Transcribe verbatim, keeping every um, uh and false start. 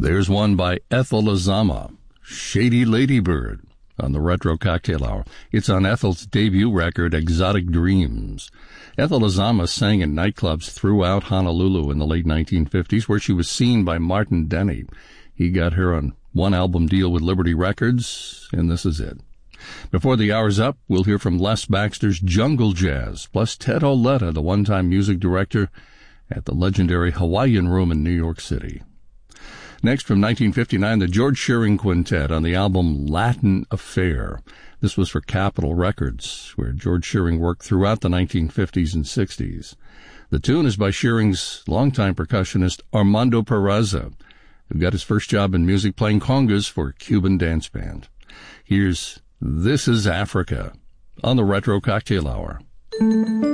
There's one by Ethel Azama, Shady Ladybird, on the Retro Cocktail Hour. It's on Ethel's debut record, Exotic Dreams. Ethel Azama sang in nightclubs throughout Honolulu in the late nineteen fifties, where she was seen by Martin Denny. He got her on one album deal with Liberty Records, and this is it. Before the hour's up, we'll hear from Les Baxter's Jungle Jazz, plus Ted Oletta, the one-time music director at the legendary Hawaiian Room in New York City. Next, from nineteen fifty-nine, the George Shearing Quintet on the album Latin Affair. This was for Capitol Records, where George Shearing worked throughout the nineteen fifties and sixties. The tune is by Shearing's longtime percussionist Armando Peraza, who got his first job in music playing congas for a Cuban dance band. Here's This Is Africa on the Retro Cocktail Hour.